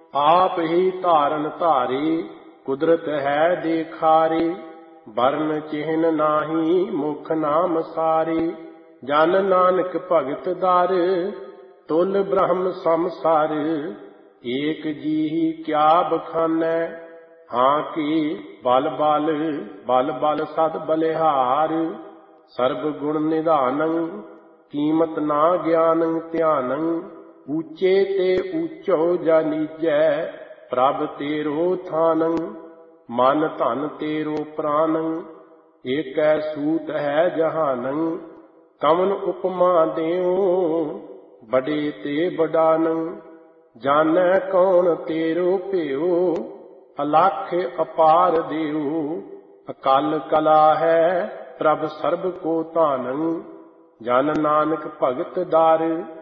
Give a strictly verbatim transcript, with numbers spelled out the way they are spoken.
आप ही धारन धारी कुदरत है देखारी। वर्ण चिन्ह नाही मुख नाम सारी। जन नानक भगत दर तुल ब्रह्म समसार। एक जी क्या बखानै हाँ की बल बल बल बल सद बलिहार। सर्व गुण निधानं कीमत ना ज्ञानं ध्यानं। ऊंचे ते ऊंचो जानीजै प्रभ तेरो थानं। मन धन तेरो प्राणं एकै सूत है जहानं। कवन उपमा देऊं बड़े ते बड़ानं। जानै कौन तेरो भेऊ अलख अपार देऊ। अकल कला है प्रभ सर्ब को धानं। जन नानक भगत दर